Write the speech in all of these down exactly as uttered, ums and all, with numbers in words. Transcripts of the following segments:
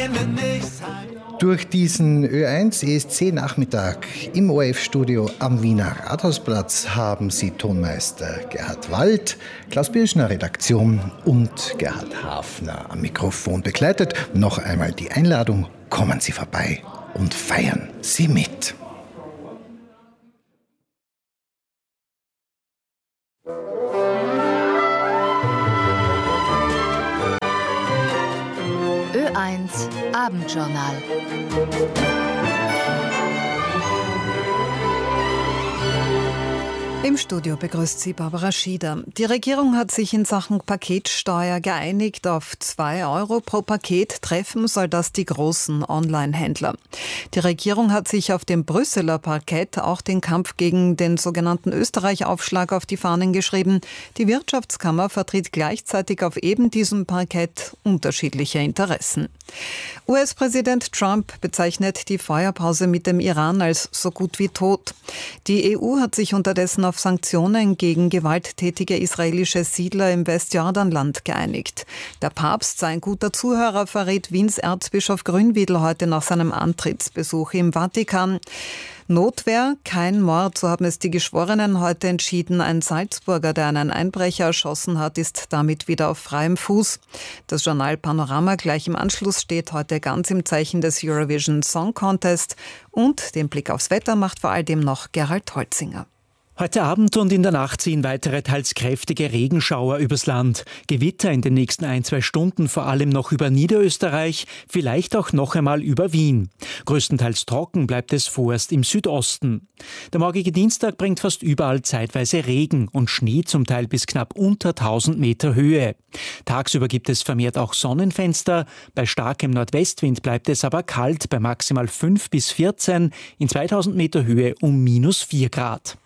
Durch diesen Ö eins E S C-Nachmittag im O R F-Studio am Wiener Rathausplatz haben Sie Tonmeister Gerhard Wald, Klaus Birschner Redaktion und Gerhard Hafner am Mikrofon begleitet. Noch einmal die Einladung, kommen Sie vorbei und feiern Sie mit. Ö eins Abendjournal. Im Studio begrüßt Sie Barbara Schieder. Die Regierung hat sich in Sachen Paketsteuer geeinigt. Auf zwei Euro pro Paket treffen soll das die großen Online-Händler. Die Regierung hat sich auf dem Brüsseler Parkett auch den Kampf gegen den sogenannten Österreich-Aufschlag auf die Fahnen geschrieben. Die Wirtschaftskammer vertritt gleichzeitig auf eben diesem Parkett unterschiedliche Interessen. U S-Präsident Trump bezeichnet die Feuerpause mit dem Iran als so gut wie tot. Die E U hat sich unterdessen auf Sanktionen gegen gewalttätige israelische Siedler im Westjordanland geeinigt. Der Papst sei ein guter Zuhörer, verrät Wiens Erzbischof Grünwiedel heute nach seinem Antrittsbesuch im Vatikan. Notwehr, kein Mord, so haben es die Geschworenen heute entschieden. Ein Salzburger, der einen Einbrecher erschossen hat, ist damit wieder auf freiem Fuß. Das Journal Panorama gleich im Anschluss steht heute ganz im Zeichen des Eurovision Song Contest. Und den Blick aufs Wetter macht vor allem noch Gerald Holzinger. Heute Abend und in der Nacht ziehen weitere teils kräftige Regenschauer übers Land. Gewitter in den nächsten ein, zwei Stunden vor allem noch über Niederösterreich, vielleicht auch noch einmal über Wien. Größtenteils trocken bleibt es vorerst im Südosten. Der morgige Dienstag bringt fast überall zeitweise Regen und Schnee, zum Teil bis knapp unter tausend Meter Höhe. Tagsüber gibt es vermehrt auch Sonnenfenster. Bei starkem Nordwestwind bleibt es aber kalt bei maximal fünf bis vierzehn, in zweitausend Meter Höhe um minus vier Grad.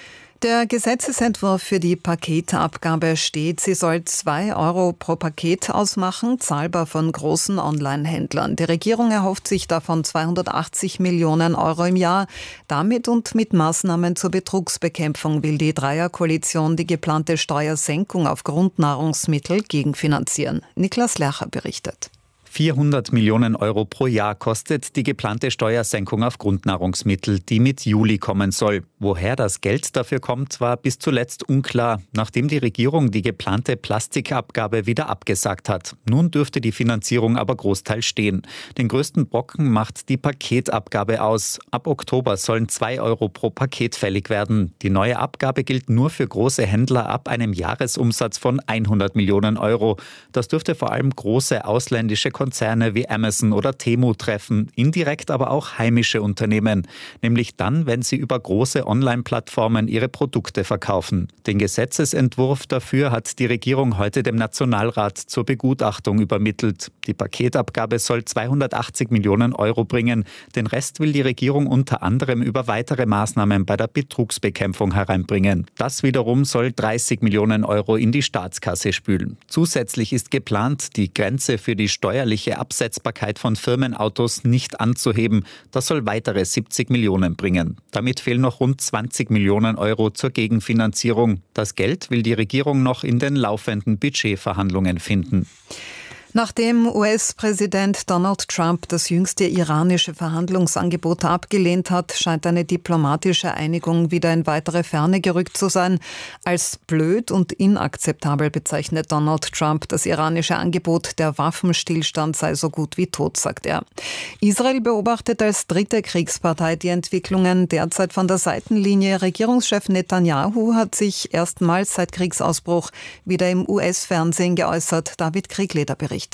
Der Gesetzesentwurf für die Paketabgabe steht, sie soll zwei Euro pro Paket ausmachen, zahlbar von großen Online-Händlern. Die Regierung erhofft sich davon zweihundertachtzig Millionen Euro im Jahr. Damit und mit Maßnahmen zur Betrugsbekämpfung will die Dreierkoalition die geplante Steuersenkung auf Grundnahrungsmittel gegenfinanzieren. Niklas Lercher berichtet. vierhundert Millionen Euro pro Jahr kostet die geplante Steuersenkung auf Grundnahrungsmittel, die mit Juli kommen soll. Woher das Geld dafür kommt, war bis zuletzt unklar, nachdem die Regierung die geplante Plastikabgabe wieder abgesagt hat. Nun dürfte die Finanzierung aber großteils stehen. Den größten Brocken macht die Paketabgabe aus. Ab Oktober sollen zwei Euro pro Paket fällig werden. Die neue Abgabe gilt nur für große Händler ab einem Jahresumsatz von hundert Millionen Euro. Das dürfte vor allem große ausländische Konzerne wie Amazon oder Temu treffen, indirekt aber auch heimische Unternehmen, nämlich dann, wenn sie über große Online-Plattformen ihre Produkte verkaufen. Den Gesetzesentwurf dafür hat die Regierung heute dem Nationalrat zur Begutachtung übermittelt. Die Paketabgabe soll zweihundertachtzig Millionen Euro bringen. Den Rest will die Regierung unter anderem über weitere Maßnahmen bei der Betrugsbekämpfung hereinbringen. Das wiederum soll dreißig Millionen Euro in die Staatskasse spülen. Zusätzlich ist geplant, die Grenze für die steuerliche Absetzbarkeit von Firmenautos nicht anzuheben. Das soll weitere siebzig Millionen bringen. Damit fehlen noch rund zwanzig Millionen Euro zur Gegenfinanzierung. Das Geld will die Regierung noch in den laufenden Budgetverhandlungen finden. Nachdem U S-Präsident Donald Trump das jüngste iranische Verhandlungsangebot abgelehnt hat, scheint eine diplomatische Einigung wieder in weitere Ferne gerückt zu sein. Als blöd und inakzeptabel bezeichnet Donald Trump das iranische Angebot, der Waffenstillstand sei so gut wie tot, sagt er. Israel beobachtet als dritte Kriegspartei die Entwicklungen derzeit von der Seitenlinie. Regierungschef Netanyahu hat sich erstmals seit Kriegsausbruch wieder im U S-Fernsehen geäußert. David Kriegleder berichtet.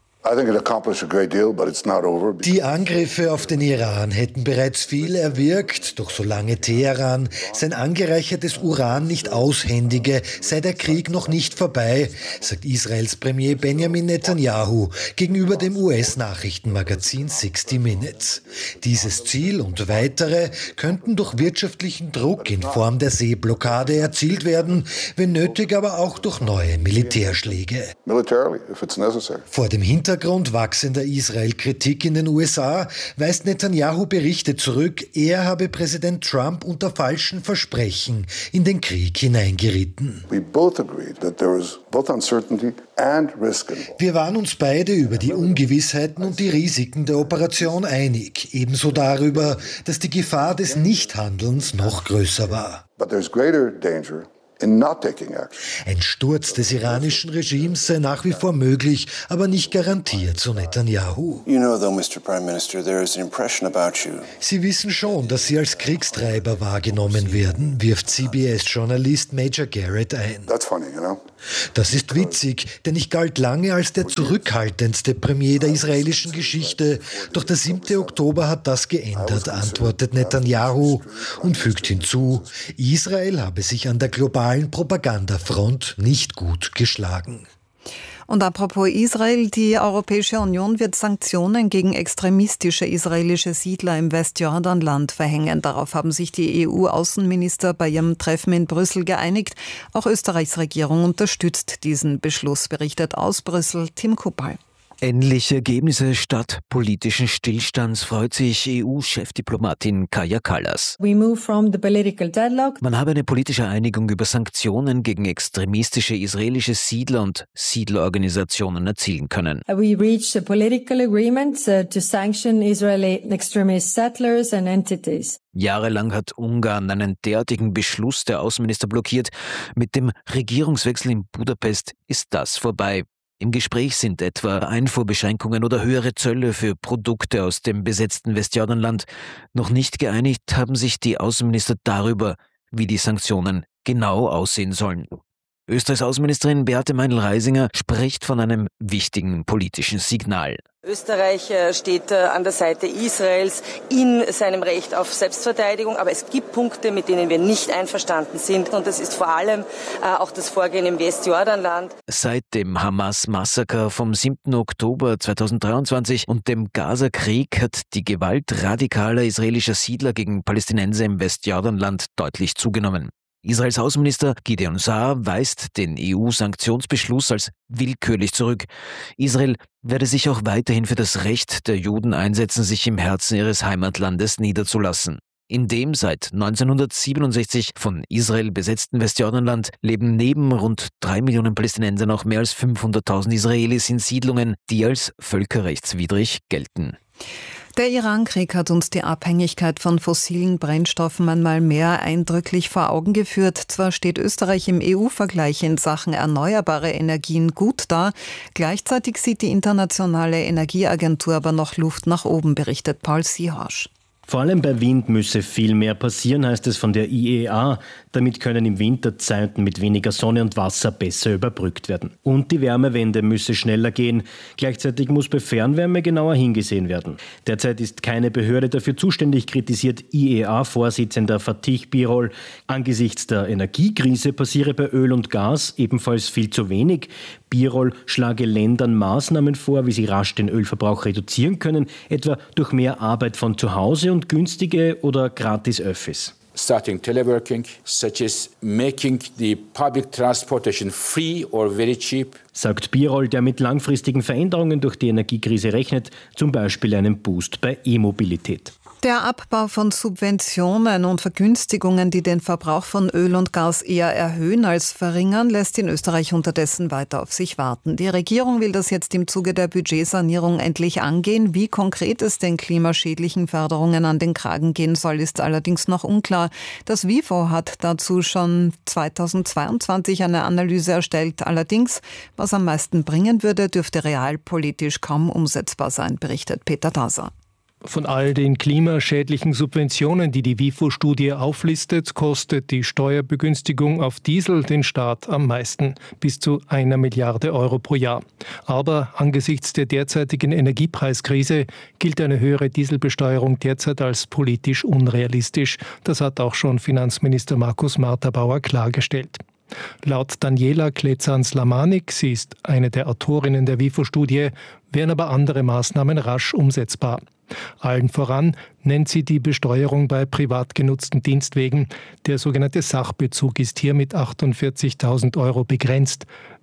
Die Angriffe auf den Iran hätten bereits viel erwirkt, doch solange Teheran sein angereichertes Uran nicht aushändige, sei der Krieg noch nicht vorbei, sagt Israels Premier Benjamin Netanyahu gegenüber dem U S-Nachrichtenmagazin sixty minutes. Dieses Ziel und weitere könnten durch wirtschaftlichen Druck in Form der Seeblockade erzielt werden, wenn nötig aber auch durch neue Militärschläge. Vor dem Hintergrund Hintergrund wachsender Israel-Kritik in den U S A weist Netanyahu Berichte zurück, er habe Präsident Trump unter falschen Versprechen in den Krieg hineingeritten. We both agreed that there was both uncertainty and risk involved. Wir waren uns beide über die Ungewissheiten und die Risiken der Operation einig, ebenso darüber, dass die Gefahr des Nichthandelns noch größer war. But there's greater danger in not taking action. Ein Sturz des iranischen Regimes sei nach wie vor möglich, aber nicht garantiert, so Netanyahu. You know, though, Mister Prime Minister, there is an impression about you. Sie wissen schon, dass Sie als Kriegstreiber wahrgenommen werden, wirft C B S-Journalist Major Garrett ein. That's funny, you know? Das ist witzig, denn ich galt lange als der zurückhaltendste Premier der israelischen Geschichte. Doch der siebte Oktober hat das geändert, antwortet Netanyahu und fügt hinzu, Israel habe sich an der globalen Propagandafront nicht gut geschlagen. Und apropos Israel, die Europäische Union wird Sanktionen gegen extremistische israelische Siedler im Westjordanland verhängen. Darauf haben sich die E U-Außenminister bei ihrem Treffen in Brüssel geeinigt. Auch Österreichs Regierung unterstützt diesen Beschluss, berichtet aus Brüssel Tim Kuppal. Ähnliche Ergebnisse statt politischen Stillstands freut sich E U-Chefdiplomatin Kaja Kallas. We move from the political deadlock. Man habe eine politische Einigung über Sanktionen gegen extremistische israelische Siedler und Siedlerorganisationen erzielen können. We reached a political agreement uh, to sanction Israeli extremist settlers and entities. Jahrelang hat Ungarn einen derartigen Beschluss der Außenminister blockiert. Mit dem Regierungswechsel in Budapest ist das vorbei. Im Gespräch sind etwa Einfuhrbeschränkungen oder höhere Zölle für Produkte aus dem besetzten Westjordanland. Noch nicht geeinigt haben sich die Außenminister darüber, wie die Sanktionen genau aussehen sollen. Österreichs Außenministerin Beate Meindl-Reisinger spricht von einem wichtigen politischen Signal. Österreich steht an der Seite Israels in seinem Recht auf Selbstverteidigung, aber es gibt Punkte, mit denen wir nicht einverstanden sind, und das ist vor allem auch das Vorgehen im Westjordanland. Seit dem Hamas-Massaker vom siebten Oktober zweitausenddreiundzwanzig und dem Gaza-Krieg hat die Gewalt radikaler israelischer Siedler gegen Palästinenser im Westjordanland deutlich zugenommen. Israels Außenminister Gideon Saar weist den E U-Sanktionsbeschluss als willkürlich zurück. Israel werde sich auch weiterhin für das Recht der Juden einsetzen, sich im Herzen ihres Heimatlandes niederzulassen. In dem seit neunzehnhundertsiebenundsechzig von Israel besetzten Westjordanland leben neben rund drei Millionen Palästinensern noch mehr als fünfhunderttausend Israelis in Siedlungen, die als völkerrechtswidrig gelten. Der Iran-Krieg hat uns die Abhängigkeit von fossilen Brennstoffen einmal mehr eindrücklich vor Augen geführt. Zwar steht Österreich im E U-Vergleich in Sachen erneuerbare Energien gut da, gleichzeitig sieht die Internationale Energieagentur aber noch Luft nach oben, berichtet Paul Seehorsch. Vor allem bei Wind müsse viel mehr passieren, heißt es von der I E A. Damit können im Winter Zeiten mit weniger Sonne und Wasser besser überbrückt werden. Und die Wärmewende müsse schneller gehen. Gleichzeitig muss bei Fernwärme genauer hingesehen werden. Derzeit ist keine Behörde dafür zuständig, kritisiert I E A-Vorsitzender Fatih Birol. Angesichts der Energiekrise passiere bei Öl und Gas ebenfalls viel zu wenig. Birol schlage Ländern Maßnahmen vor, wie sie rasch den Ölverbrauch reduzieren können, etwa durch mehr Arbeit von zu Hause und günstige oder gratis Öffis. Starting teleworking, such as making the public transportation free or very cheap. Sagt Birol, der mit langfristigen Veränderungen durch die Energiekrise rechnet, zum Beispiel einen Boost bei E-Mobilität. Der Abbau von Subventionen und Vergünstigungen, die den Verbrauch von Öl und Gas eher erhöhen als verringern, lässt in Österreich unterdessen weiter auf sich warten. Die Regierung will das jetzt im Zuge der Budgetsanierung endlich angehen. Wie konkret es den klimaschädlichen Förderungen an den Kragen gehen soll, ist allerdings noch unklar. Das WIFO hat dazu schon zweitausendzweiundzwanzig eine Analyse erstellt. Allerdings, was am meisten bringen würde, dürfte realpolitisch kaum umsetzbar sein, berichtet Peter Daser. Von all den klimaschädlichen Subventionen, die die WIFO-Studie auflistet, kostet die Steuerbegünstigung auf Diesel den Staat am meisten, bis zu einer Milliarde Euro pro Jahr. Aber angesichts der derzeitigen Energiepreiskrise gilt eine höhere Dieselbesteuerung derzeit als politisch unrealistisch. Das hat auch schon Finanzminister Markus Marthabauer klargestellt. Laut Daniela Klezans-Lamanik, sie ist eine der Autorinnen der WIFO-Studie, wären aber andere Maßnahmen rasch umsetzbar. Allen voran nennt sie die Besteuerung bei privat genutzten Dienstwegen. Der sogenannte Sachbezug ist hier mit achtundvierzigtausend Euro begrenzt.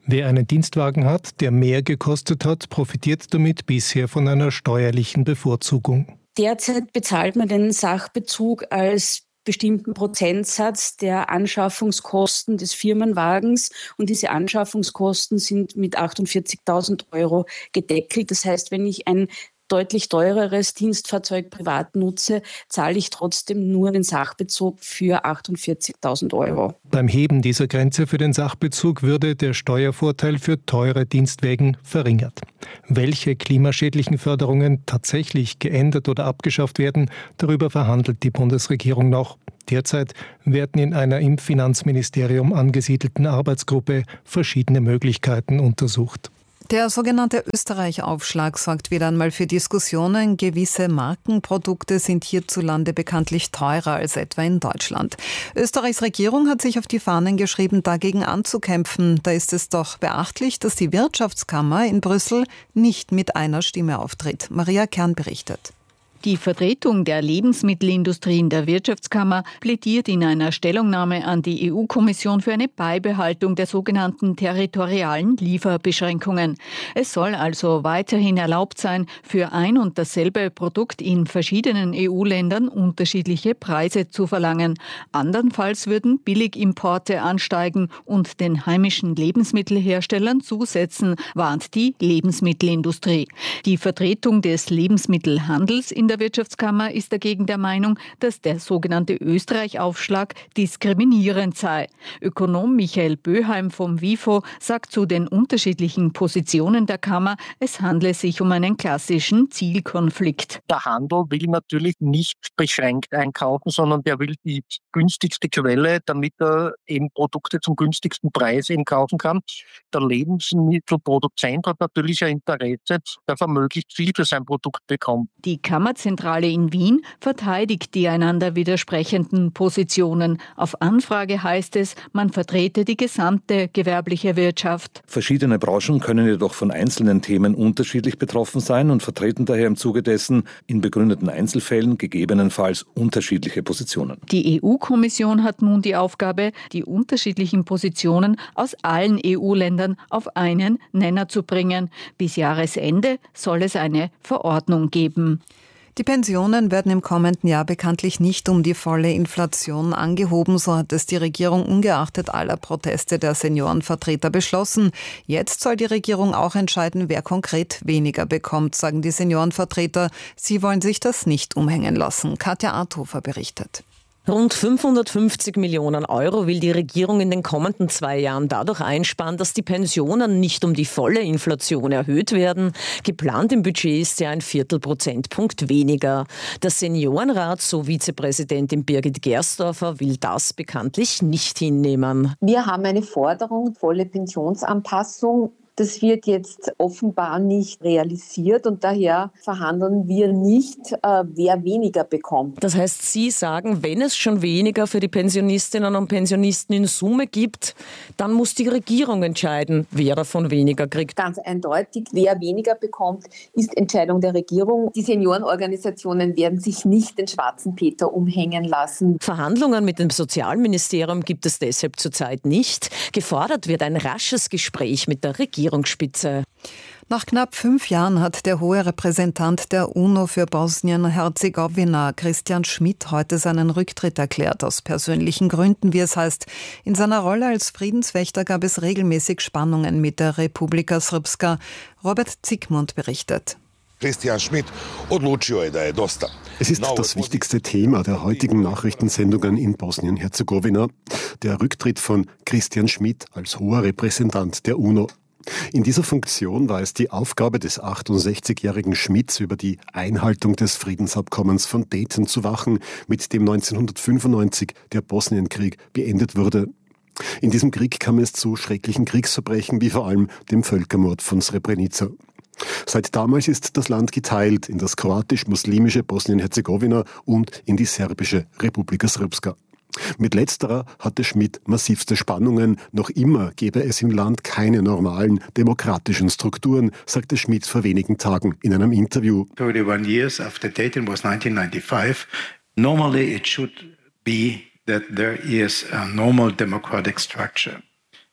Wer einen Dienstwagen hat, der mehr gekostet hat, profitiert damit bisher von einer steuerlichen Bevorzugung. Derzeit bezahlt man den Sachbezug als bestimmten Prozentsatz der Anschaffungskosten des Firmenwagens und diese Anschaffungskosten sind mit achtundvierzigtausend Euro gedeckelt. Das heißt, wenn ich ein deutlich teureres Dienstfahrzeug privat nutze, zahle ich trotzdem nur den Sachbezug für achtundvierzigtausend Euro. Beim Heben dieser Grenze für den Sachbezug würde der Steuervorteil für teure Dienstwägen verringert. Welche klimaschädlichen Förderungen tatsächlich geändert oder abgeschafft werden, darüber verhandelt die Bundesregierung noch. Derzeit werden in einer im Finanzministerium angesiedelten Arbeitsgruppe verschiedene Möglichkeiten untersucht. Der sogenannte Österreich-Aufschlag sorgt wieder einmal für Diskussionen. Gewisse Markenprodukte sind hierzulande bekanntlich teurer als etwa in Deutschland. Österreichs Regierung hat sich auf die Fahnen geschrieben, dagegen anzukämpfen. Da ist es doch beachtlich, dass die Wirtschaftskammer in Brüssel nicht mit einer Stimme auftritt. Maria Kern berichtet. Die Vertretung der Lebensmittelindustrie in der Wirtschaftskammer plädiert in einer Stellungnahme an die E U-Kommission für eine Beibehaltung der sogenannten territorialen Lieferbeschränkungen. Es soll also weiterhin erlaubt sein, für ein und dasselbe Produkt in verschiedenen E U-Ländern unterschiedliche Preise zu verlangen. Andernfalls würden Billigimporte ansteigen und den heimischen Lebensmittelherstellern zusetzen, warnt die Lebensmittelindustrie. Die Vertretung des Lebensmittelhandels in der Wirtschaftskammer ist dagegen der Meinung, dass der sogenannte Österreich-Aufschlag diskriminierend sei. Ökonom Michael Böheim vom WIFO sagt zu den unterschiedlichen Positionen der Kammer, es handle sich um einen klassischen Zielkonflikt. Der Handel will natürlich nicht beschränkt einkaufen, sondern der will die günstigste Quelle, damit er eben Produkte zum günstigsten Preis eben kaufen kann. Der Lebensmittelproduzent hat natürlich ein Interesse, dass er möglichst viel für sein Produkt bekommt. Die Kammerzentrale in Wien verteidigt die einander widersprechenden Positionen. Auf Anfrage heißt es, man vertrete die gesamte gewerbliche Wirtschaft. Verschiedene Branchen können jedoch von einzelnen Themen unterschiedlich betroffen sein und vertreten daher im Zuge dessen in begründeten Einzelfällen gegebenenfalls unterschiedliche Positionen. Die E U-Kommission hat nun die Aufgabe, die unterschiedlichen Positionen aus allen E U-Ländern auf einen Nenner zu bringen. Bis Jahresende soll es eine Verordnung geben. Die Pensionen werden im kommenden Jahr bekanntlich nicht um die volle Inflation angehoben, so hat es die Regierung ungeachtet aller Proteste der Seniorenvertreter beschlossen. Jetzt soll die Regierung auch entscheiden, wer konkret weniger bekommt, sagen die Seniorenvertreter. Sie wollen sich das nicht umhängen lassen. Katja Arthofer berichtet. Rund fünfhundertfünfzig Millionen Euro will die Regierung in den kommenden zwei Jahren dadurch einsparen, dass die Pensionen nicht um die volle Inflation erhöht werden. Geplant im Budget ist ja ein Viertelprozentpunkt weniger. Der Seniorenrat, so Vizepräsidentin Birgit Gersdorfer, will das bekanntlich nicht hinnehmen. Wir haben eine Forderung, volle Pensionsanpassung. Das wird jetzt offenbar nicht realisiert und daher verhandeln wir nicht, äh, wer weniger bekommt. Das heißt, Sie sagen, wenn es schon weniger für die Pensionistinnen und Pensionisten in Summe gibt, dann muss die Regierung entscheiden, wer davon weniger kriegt. Ganz eindeutig, wer weniger bekommt, ist Entscheidung der Regierung. Die Seniorenorganisationen werden sich nicht den schwarzen Peter umhängen lassen. Verhandlungen mit dem Sozialministerium gibt es deshalb zurzeit nicht. Gefordert wird ein rasches Gespräch mit der Regierung. Spitze. Nach knapp fünf Jahren hat der hohe Repräsentant der UNO für Bosnien-Herzegowina, Christian Schmidt, heute seinen Rücktritt erklärt, aus persönlichen Gründen, wie es heißt. In seiner Rolle als Friedenswächter gab es regelmäßig Spannungen mit der Republika Srpska. Robert Zickmund berichtet. Christian Schmidt odločio je, da je dosta. Es ist das wichtigste Thema der heutigen Nachrichtensendungen in Bosnien-Herzegowina, der Rücktritt von Christian Schmidt als hoher Repräsentant der UNO. In dieser Funktion war es die Aufgabe des achtundsechzigjährigen Schmidt, über die Einhaltung des Friedensabkommens von Dayton zu wachen, mit dem neunzehnhundertfünfundneunzig der Bosnienkrieg beendet wurde. In diesem Krieg kam es zu schrecklichen Kriegsverbrechen, wie vor allem dem Völkermord von Srebrenica. Seit damals ist das Land geteilt in das kroatisch-muslimische Bosnien-Herzegowina und in die serbische Republika Srpska. Mit letzterer hatte Schmidt massivste Spannungen. Noch immer gebe es im Land keine normalen demokratischen Strukturen, sagte Schmidt vor wenigen Tagen in einem Interview. thirty-one years after Dayton was nineteen ninety-five. Normally it should be that there is a normal democratic structure.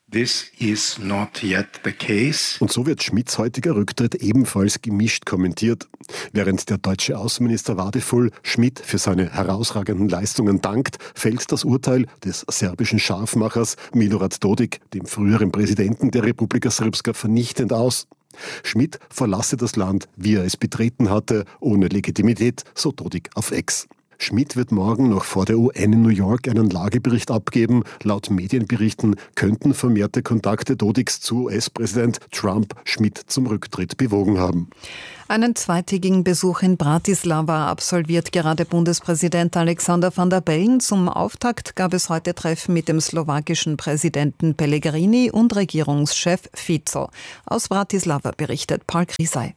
This is not yet the case. Und so wird Schmidts heutiger Rücktritt ebenfalls gemischt kommentiert. Während der deutsche Außenminister Wadefull Schmidt für seine herausragenden Leistungen dankt, fällt das Urteil des serbischen Scharfmachers Milorad Dodik, dem früheren Präsidenten der Republika Srpska, vernichtend aus. Schmidt verlasse das Land, wie er es betreten hatte, ohne Legitimität, so Dodik auf X. Schmidt wird morgen noch vor der U N in New York einen Lagebericht abgeben. Laut Medienberichten könnten vermehrte Kontakte Dodiks zu U S-Präsident Trump Schmidt zum Rücktritt bewogen haben. Einen zweitägigen Besuch in Bratislava absolviert gerade Bundespräsident Alexander Van der Bellen. Zum Auftakt gab es heute Treffen mit dem slowakischen Präsidenten Pellegrini und Regierungschef Fico. Aus Bratislava berichtet Paul Krisay.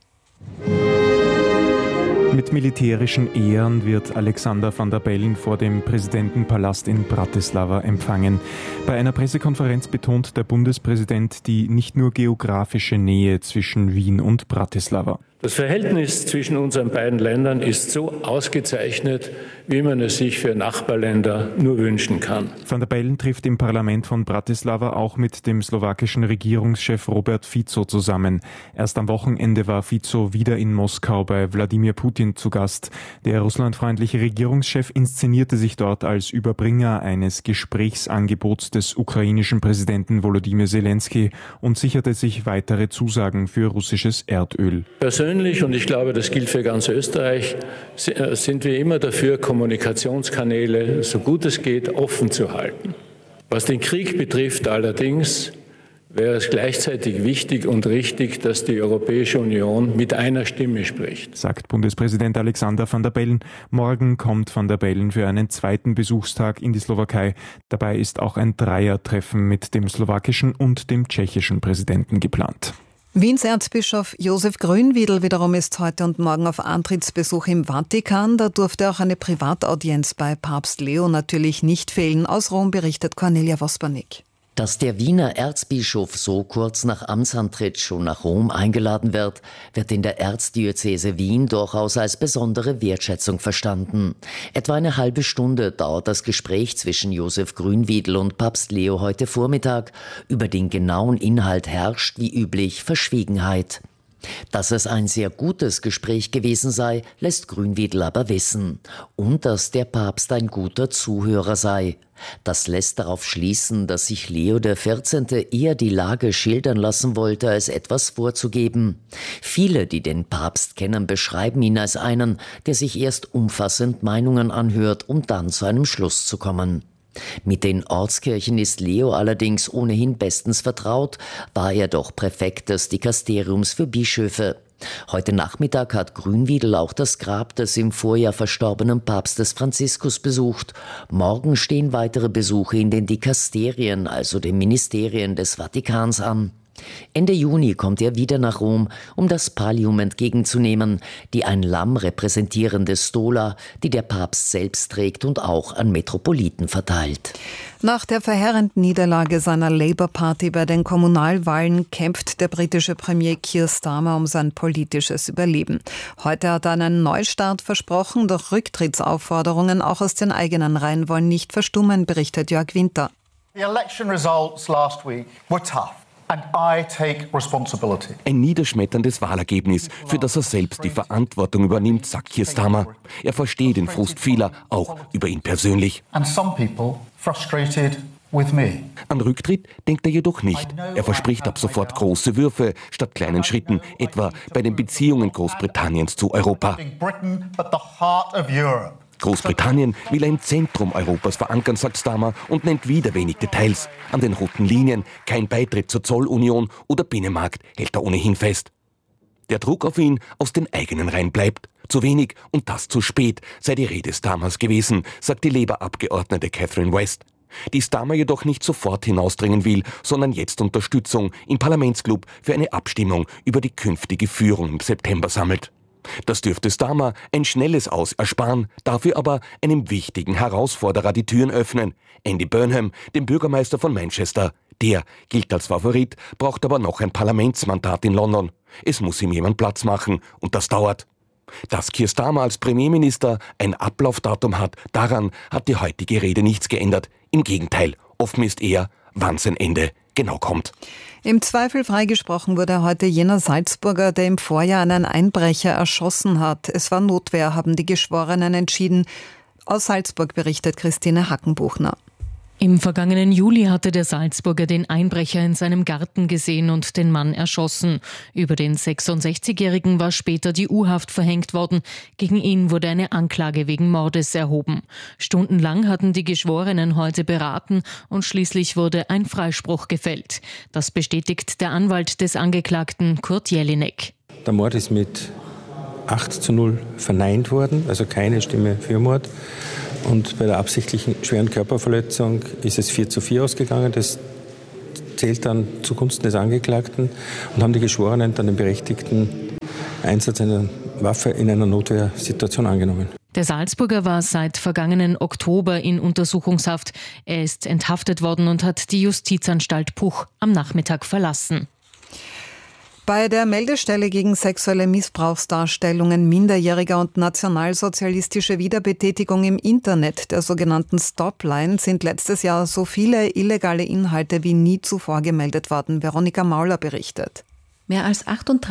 Mit militärischen Ehren wird Alexander Van der Bellen vor dem Präsidentenpalast in Bratislava empfangen. Bei einer Pressekonferenz betont der Bundespräsident die nicht nur geografische Nähe zwischen Wien und Bratislava. Das Verhältnis zwischen unseren beiden Ländern ist so ausgezeichnet, wie man es sich für Nachbarländer nur wünschen kann. Van der Bellen trifft im Parlament von Bratislava auch mit dem slowakischen Regierungschef Robert Fico zusammen. Erst am Wochenende war Fico wieder in Moskau bei Wladimir Putin zu Gast. Der russlandfreundliche Regierungschef inszenierte sich dort als Überbringer eines Gesprächsangebots des ukrainischen Präsidenten Volodymyr Zelensky und sicherte sich weitere Zusagen für russisches Erdöl. Persönlich, und ich glaube, das gilt für ganz Österreich, sind wir immer dafür, Kommunikationskanäle, so gut es geht, offen zu halten. Was den Krieg betrifft allerdings, wäre es gleichzeitig wichtig und richtig, dass die Europäische Union mit einer Stimme spricht, sagt Bundespräsident Alexander Van der Bellen. Morgen kommt Van der Bellen für einen zweiten Besuchstag in die Slowakei. Dabei ist auch ein Dreiertreffen mit dem slowakischen und dem tschechischen Präsidenten geplant. Wiens Erzbischof Josef Grünwiedl wiederum ist heute und morgen auf Antrittsbesuch im Vatikan. Da durfte auch eine Privataudienz bei Papst Leo natürlich nicht fehlen. Aus Rom berichtet Cornelia Wospernick. Dass der Wiener Erzbischof so kurz nach Amtsantritt schon nach Rom eingeladen wird, wird in der Erzdiözese Wien durchaus als besondere Wertschätzung verstanden. Etwa eine halbe Stunde dauert das Gespräch zwischen Josef Grünwiedl und Papst Leo heute Vormittag. Über den genauen Inhalt herrscht wie üblich Verschwiegenheit. Dass es ein sehr gutes Gespräch gewesen sei, lässt Grünwiedl aber wissen. Und dass der Papst ein guter Zuhörer sei. Das lässt darauf schließen, dass sich Leo der vierzehnte eher die Lage schildern lassen wollte, als etwas vorzugeben. Viele, die den Papst kennen, beschreiben ihn als einen, der sich erst umfassend Meinungen anhört, um dann zu einem Schluss zu kommen. Mit den Ortskirchen ist Leo allerdings ohnehin bestens vertraut, war er doch Präfekt des Dikasteriums für Bischöfe. Heute Nachmittag hat Grünwiedl auch das Grab des im Vorjahr verstorbenen Papstes Franziskus besucht. Morgen stehen weitere Besuche in den Dikasterien, also den Ministerien des Vatikans, an. Ende Juni kommt er wieder nach Rom, um das Pallium entgegenzunehmen, die ein Lamm repräsentierende Stola, die der Papst selbst trägt und auch an Metropoliten verteilt. Nach der verheerenden Niederlage seiner Labour-Party bei den Kommunalwahlen kämpft der britische Premier Keir Starmer um sein politisches Überleben. Heute hat er einen Neustart versprochen, doch Rücktrittsaufforderungen auch aus den eigenen Reihen wollen nicht verstummen, berichtet Jörg Winter. The election results last week were tough. And I take responsibility. Ein niederschmetterndes Wahlergebnis, für das er selbst die Verantwortung übernimmt, sagt Keir Starmer. Er versteht den Frust vieler, auch über ihn persönlich. And some people frustrated with me. An Rücktritt denkt er jedoch nicht. Er verspricht ab sofort große Würfe statt kleinen Schritten, etwa bei den Beziehungen Großbritanniens zu Europa. Großbritannien will er im Zentrum Europas verankern, sagt Starmer und nennt wieder wenig Details. An den roten Linien, kein Beitritt zur Zollunion oder Binnenmarkt hält er ohnehin fest. Der Druck auf ihn aus den eigenen Reihen bleibt. Zu wenig und das zu spät sei die Rede Starmers gewesen, sagt die Labour-Abgeordnete Catherine West. Die Starmer jedoch nicht sofort hinausdringen will, sondern jetzt Unterstützung im Parlamentsclub für eine Abstimmung über die künftige Führung im September sammelt. Das dürfte Starmer ein schnelles Aus ersparen, dafür aber einem wichtigen Herausforderer die Türen öffnen. Andy Burnham, dem Bürgermeister von Manchester. Der gilt als Favorit, braucht aber noch ein Parlamentsmandat in London. Es muss ihm jemand Platz machen und das dauert. Dass Keir Starmer als Premierminister ein Ablaufdatum hat, daran hat die heutige Rede nichts geändert. Im Gegenteil, offen ist eher, wann sein Ende genau kommt. Im Zweifel freigesprochen wurde heute jener Salzburger, der im Vorjahr einen Einbrecher erschossen hat. Es war Notwehr, haben die Geschworenen entschieden. Aus Salzburg berichtet Christine Hackenbuchner. Im vergangenen Juli hatte der Salzburger den Einbrecher in seinem Garten gesehen und den Mann erschossen. Über den sechsundsechzigjährigen war später die U-Haft verhängt worden. Gegen ihn wurde eine Anklage wegen Mordes erhoben. Stundenlang hatten die Geschworenen heute beraten und schließlich wurde ein Freispruch gefällt. Das bestätigt der Anwalt des Angeklagten, Kurt Jelinek. Der Mord ist mit acht zu null verneint worden, also keine Stimme für Mord. Und bei der absichtlichen schweren Körperverletzung ist es vier zu vier ausgegangen. Das zählt dann zugunsten des Angeklagten und haben die Geschworenen dann den berechtigten Einsatz einer Waffe in einer Notwehrsituation angenommen. Der Salzburger war seit vergangenen Oktober in Untersuchungshaft. Er ist enthaftet worden und hat die Justizanstalt Puch am Nachmittag verlassen. Bei der Meldestelle gegen sexuelle Missbrauchsdarstellungen minderjähriger und nationalsozialistische Wiederbetätigung im Internet, der sogenannten Stopline, sind letztes Jahr so viele illegale Inhalte wie nie zuvor gemeldet worden. Veronika Mauler berichtet. Mehr als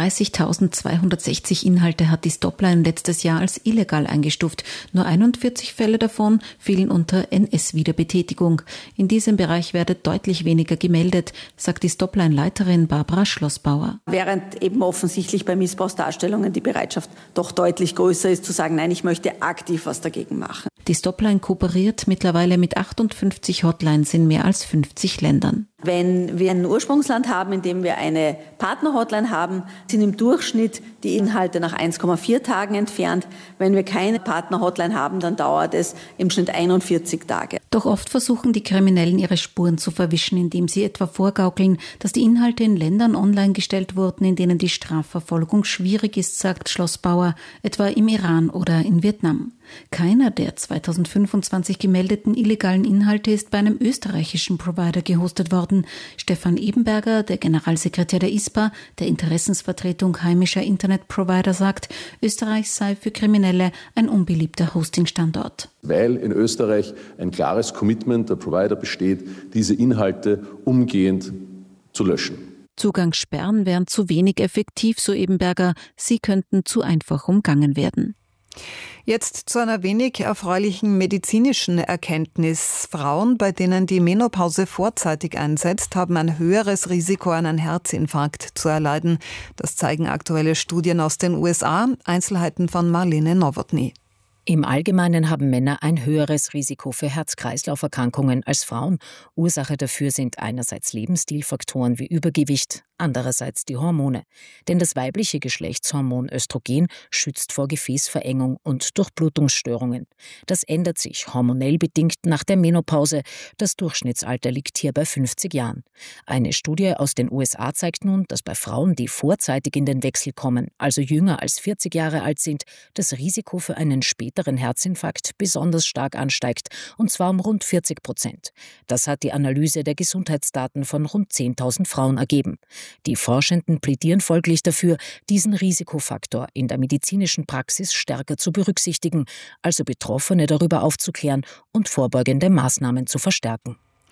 achtunddreißigtausendzweihundertsechzig Inhalte hat die Stopline letztes Jahr als illegal eingestuft. Nur einundvierzig Fälle davon fielen unter N S-Wiederbetätigung. In diesem Bereich werde deutlich weniger gemeldet, sagt die Stopline-Leiterin Barbara Schlossbauer. Während eben offensichtlich bei Missbrauchsdarstellungen die Bereitschaft doch deutlich größer ist, zu sagen, nein, ich möchte aktiv was dagegen machen. Die Stopline kooperiert mittlerweile mit achtundfünfzig Hotlines in mehr als fünfzig Ländern. Wenn wir ein Ursprungsland haben, in dem wir eine Partner-Hotline haben, sind im Durchschnitt die Inhalte nach eins Komma vier Tagen entfernt. Wenn wir keine Partner-Hotline haben, dann dauert es im Schnitt einundvierzig Tage. Doch oft versuchen die Kriminellen, ihre Spuren zu verwischen, indem sie etwa vorgaukeln, dass die Inhalte in Ländern online gestellt wurden, in denen die Strafverfolgung schwierig ist, sagt Schlossbauer, etwa im Iran oder in Vietnam. Keiner der zweitausendfünfundzwanzig gemeldeten illegalen Inhalte ist bei einem österreichischen Provider gehostet worden. Stefan Ebenberger, der Generalsekretär der I S P A, der Interessensvertretung heimischer Internetprovider, sagt, Österreich sei für Kriminelle ein unbeliebter Hostingstandort. Weil in Österreich ein klares Commitment der Provider besteht, diese Inhalte umgehend zu löschen. Zugangssperren wären zu wenig effektiv, so Ebenberger. Sie könnten zu einfach umgangen werden. Jetzt zu einer wenig erfreulichen medizinischen Erkenntnis. Frauen, bei denen die Menopause vorzeitig einsetzt, haben ein höheres Risiko, einen Herzinfarkt zu erleiden. Das zeigen aktuelle Studien aus den U S A. Einzelheiten von Marlene Nowotny. Im Allgemeinen haben Männer ein höheres Risiko für Herz-Kreislauf-Erkrankungen als Frauen. Ursache dafür sind einerseits Lebensstilfaktoren wie Übergewicht, andererseits die Hormone. Denn das weibliche Geschlechtshormon Östrogen schützt vor Gefäßverengung und Durchblutungsstörungen. Das ändert sich hormonell bedingt nach der Menopause. Das Durchschnittsalter liegt hier bei fünfzig Jahren. Eine Studie aus den U S A zeigt nun, dass bei Frauen, die vorzeitig in den Wechsel kommen, also jünger als vierzig Jahre alt sind, das Risiko für einen späteren Herzinfarkt besonders stark ansteigt, und zwar um rund vierzig Prozent. Das hat die Analyse der Gesundheitsdaten von rund zehntausend Frauen ergeben. Die Forschenden plädieren folglich dafür, diesen Risikofaktor in der medizinischen Praxis stärker zu berücksichtigen, also Betroffene darüber aufzuklären und vorbeugende Maßnahmen zu verstärken.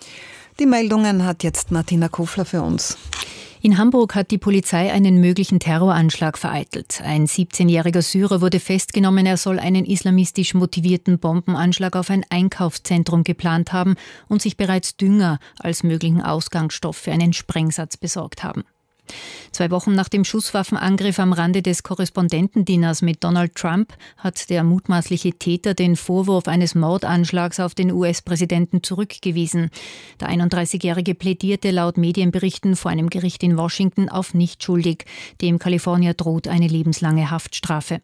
Die Meldungen hat jetzt Martina Kofler für uns. In Hamburg hat die Polizei einen möglichen Terroranschlag vereitelt. Ein siebzehnjähriger Syrer wurde festgenommen. Er soll einen islamistisch motivierten Bombenanschlag auf ein Einkaufszentrum geplant haben und sich bereits Dünger als möglichen Ausgangsstoff für einen Sprengsatz besorgt haben. Zwei Wochen nach dem Schusswaffenangriff am Rande des Korrespondentendinners mit Donald Trump hat der mutmaßliche Täter den Vorwurf eines Mordanschlags auf den U S-Präsidenten zurückgewiesen. Der einunddreißigjährige plädierte laut Medienberichten vor einem Gericht in Washington auf nicht schuldig. Dem Kalifornier droht eine lebenslange Haftstrafe.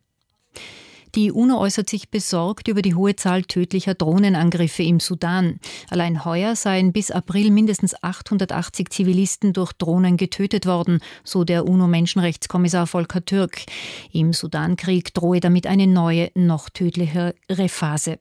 Die UNO äußert sich besorgt über die hohe Zahl tödlicher Drohnenangriffe im Sudan. Allein heuer seien bis April mindestens achthundertachtzig Zivilisten durch Drohnen getötet worden, so der UNO-Menschenrechtskommissar Volker Türk. Im Sudankrieg drohe damit eine neue, noch tödlichere Phase.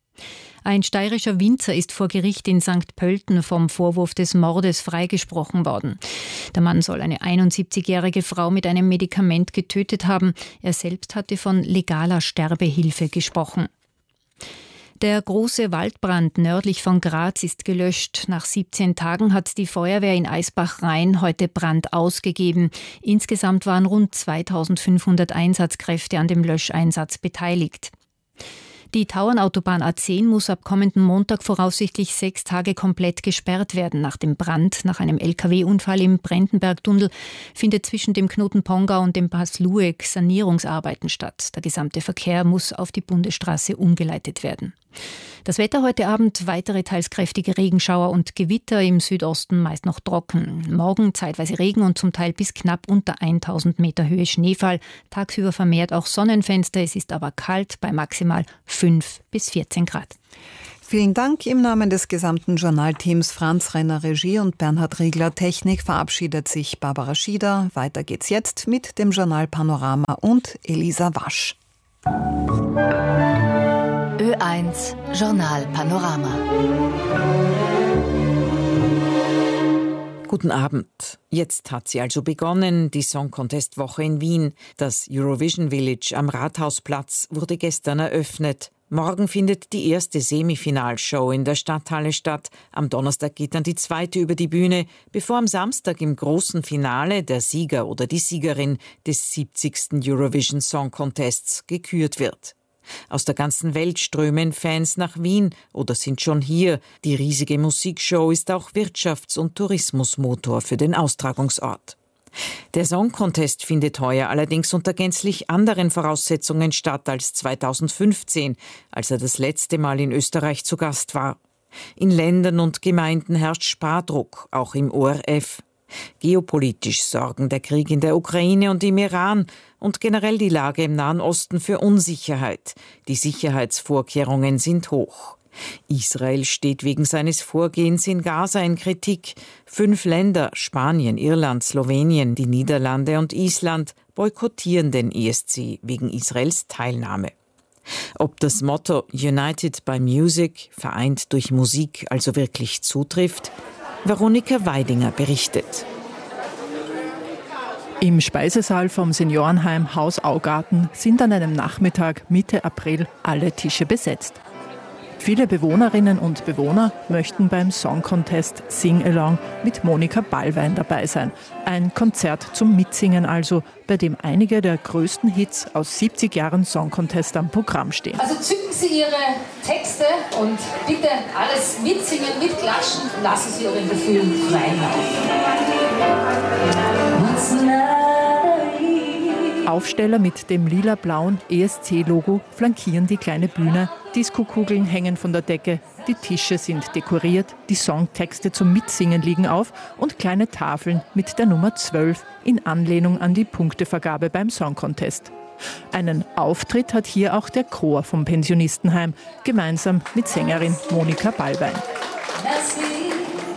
Ein steirischer Winzer ist vor Gericht in Sankt Pölten vom Vorwurf des Mordes freigesprochen worden. Der Mann soll eine einundsiebzigjährige Frau mit einem Medikament getötet haben. Er selbst hatte von legaler Sterbehilfe gesprochen. Der große Waldbrand nördlich von Graz ist gelöscht. Nach siebzehn Tagen hat die Feuerwehr in Eisbach-Rhein heute Brand ausgegeben. Insgesamt waren rund zweitausendfünfhundert Einsatzkräfte an dem Löscheinsatz beteiligt. Die Tauernautobahn A zehn muss ab kommenden Montag voraussichtlich sechs Tage komplett gesperrt werden. Nach dem Brand, nach einem L K W-Unfall im Brendenberg-Tunnel, findet zwischen dem Knoten Pongau und dem Pass Lueck Sanierungsarbeiten statt. Der gesamte Verkehr muss auf die Bundesstraße umgeleitet werden. Das Wetter heute Abend: weitere teils kräftige Regenschauer und Gewitter, im Südosten meist noch trocken. Morgen zeitweise Regen und zum Teil bis knapp unter tausend Meter Höhe Schneefall. Tagsüber vermehrt auch Sonnenfenster, es ist aber kalt bei maximal fünf bis vierzehn Grad. Vielen Dank. Im Namen des gesamten Journalteams Franz Renner Regie und Bernhard Riegler Technik verabschiedet sich Barbara Schieder. Weiter geht's jetzt mit dem Journal Panorama und Elisa Wasch. Ö eins Journal Panorama. Guten Abend. Jetzt hat sie also begonnen, die Song Contest Woche in Wien. Das Eurovision Village am Rathausplatz wurde gestern eröffnet. Morgen findet die erste Semifinalshow in der Stadthalle statt. Am Donnerstag geht dann die zweite über die Bühne, bevor am Samstag im großen Finale der Sieger oder die Siegerin des siebzigsten Eurovision Song Contests gekürt wird. Aus der ganzen Welt strömen Fans nach Wien oder sind schon hier. Die riesige Musikshow ist auch Wirtschafts- und Tourismusmotor für den Austragungsort. Der Song Contest findet heuer allerdings unter gänzlich anderen Voraussetzungen statt als zweitausendfünfzehn, als er das letzte Mal in Österreich zu Gast war. In Ländern und Gemeinden herrscht Spardruck, auch im O R F. Geopolitisch sorgen der Krieg in der Ukraine und im Iran und generell die Lage im Nahen Osten für Unsicherheit. Die Sicherheitsvorkehrungen sind hoch. Israel steht wegen seines Vorgehens in Gaza in Kritik. Fünf Länder, Spanien, Irland, Slowenien, die Niederlande und Island, boykottieren den E S C wegen Israels Teilnahme. Ob das Motto United by Music, vereint durch Musik, also wirklich zutrifft? Veronika Weidinger berichtet. Im Speisesaal vom Seniorenheim Haus Augarten sind an einem Nachmittag Mitte April alle Tische besetzt. Viele Bewohnerinnen und Bewohner möchten beim Song Contest Sing-Along mit Monika Ballwein dabei sein. Ein Konzert zum Mitsingen also, bei dem einige der größten Hits aus siebzig Jahren Song Contest am Programm stehen. Also zücken Sie Ihre Texte und bitte alles mitsingen, mitklatschen, lassen Sie Ihren Gefühlen freien Lauf. Aufsteller mit dem lila-blauen E S C-Logo flankieren die kleine Bühne. Diskokugeln hängen von der Decke, die Tische sind dekoriert, die Songtexte zum Mitsingen liegen auf und kleine Tafeln mit der Nummer zwölf in Anlehnung an die Punktevergabe beim Song Contest. Einen Auftritt hat hier auch der Chor vom Pensionistenheim, gemeinsam mit Sängerin Monika Ballwein. Merci,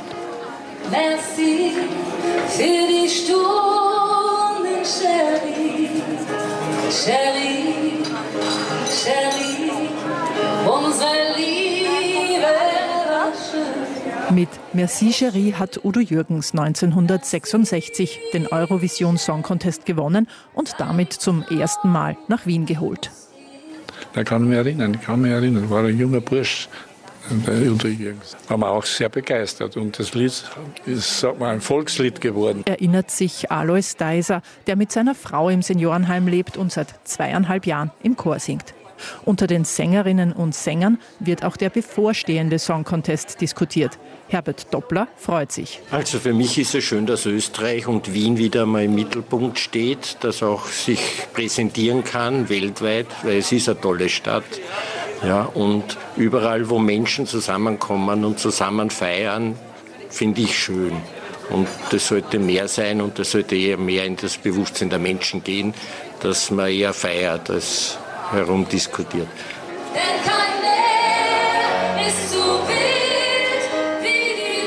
merci für die Stunden, Chérie, Chérie, Chérie, unsere Liebe war schön. Mit Merci Chérie hat Udo Jürgens neunzehnhundertsechsundsechzig den Eurovision Song Contest gewonnen und damit zum ersten Mal nach Wien geholt. Da kann ich mich erinnern, ich kann mich erinnern, war ein junger Bursch. Udo Jürgens. Waren wir auch sehr begeistert und das Lied ist, sag mal, ein Volkslied geworden. Erinnert sich Alois Deiser, der mit seiner Frau im Seniorenheim lebt und seit zweieinhalb Jahren im Chor singt. Unter den Sängerinnen und Sängern wird auch der bevorstehende Song Contest diskutiert. Herbert Doppler freut sich. Also für mich ist es schön, dass Österreich und Wien wieder mal im Mittelpunkt steht, dass auch sich präsentieren kann weltweit, weil es ist eine tolle Stadt. Ja, und überall, wo Menschen zusammenkommen und zusammen feiern, finde ich schön. Und das sollte mehr sein und das sollte eher mehr in das Bewusstsein der Menschen gehen, dass man eher feiert als herumdiskutiert. Denn kein Meer ist so wild wie die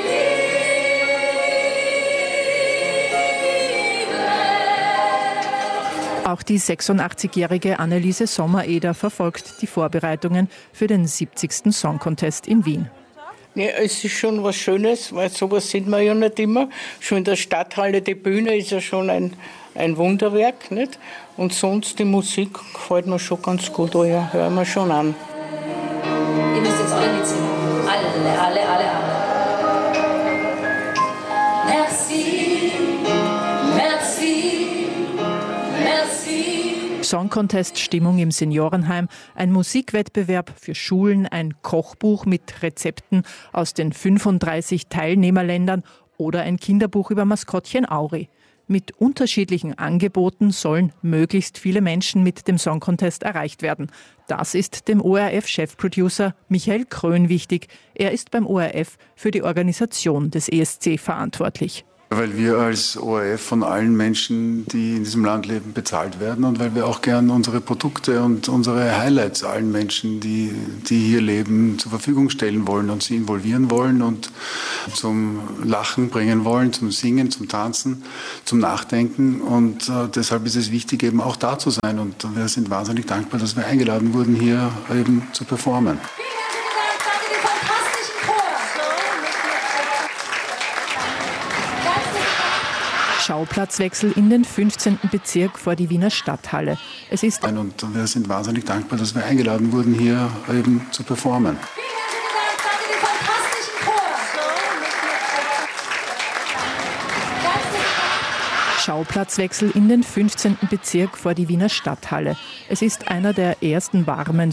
Liebe. Auch die sechsundachtsigjährige Anneliese Sommereder verfolgt die Vorbereitungen für den siebzigsten Song Contest in Wien. Ja, es ist schon was Schönes, weil sowas sieht man ja nicht immer. Schon in der Stadthalle, die Bühne ist ja schon ein, ein Wunderwerk, nicht? Und sonst die Musik gefällt mir schon ganz gut, da hören wir schon an. müsst jetzt alle mitsingen. Alle, alle, alle, alle. Merci, merci, merci. Song Contest Stimmung im Seniorenheim, ein Musikwettbewerb für Schulen, ein Kochbuch mit Rezepten aus den fünfunddreißig Teilnehmerländern oder ein Kinderbuch über Maskottchen Auri. Mit unterschiedlichen Angeboten sollen möglichst viele Menschen mit dem Song Contest erreicht werden. Das ist dem O R F-Chefproducer Michael Krön wichtig. Er ist beim O R F für die Organisation des E S C verantwortlich. Weil wir als O R F von allen Menschen, die in diesem Land leben, bezahlt werden und weil wir auch gern unsere Produkte und unsere Highlights allen Menschen, die, die hier leben, zur Verfügung stellen wollen und sie involvieren wollen und zum Lachen bringen wollen, zum Singen, zum Tanzen, zum Nachdenken. Und äh, deshalb ist es wichtig, eben auch da zu sein. Und wir sind wahnsinnig dankbar, dass wir eingeladen wurden, hier eben zu performen. Schauplatzwechsel in den fünfzehnten Bezirk vor die Wiener Stadthalle. Es ist und wir sind wahnsinnig dankbar, dass wir eingeladen wurden, hier eben zu performen. Schauplatzwechsel in den fünfzehnten Bezirk vor die Wiener Stadthalle. Es ist einer der ersten warmen